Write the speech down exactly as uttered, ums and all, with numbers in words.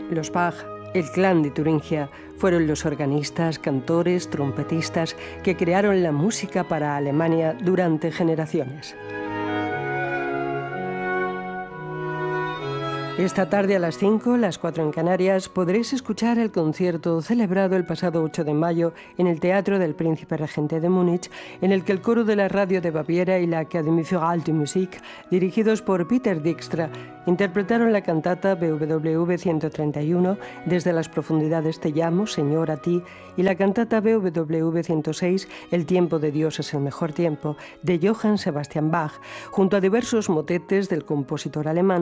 Los Bach, el clan de Turingia, fueron los organistas, cantores, trompetistas que crearon la música para Alemania durante generaciones. Esta tarde a las cinco, las cuatro en Canarias, podréis escuchar el concierto celebrado el pasado ocho de mayo en el Teatro del Príncipe Regente de Múnich, en el que el coro de la Radio de Baviera y la Académie für Alte Musik, dirigidos por Peter Dijkstra, interpretaron la cantata B W V ciento treinta y uno, Desde las profundidades te llamo, Señor, a ti, y la cantata B W V ciento seis, El tiempo de Dios es el mejor tiempo, de Johann Sebastian Bach, junto a diversos motetes del compositor alemán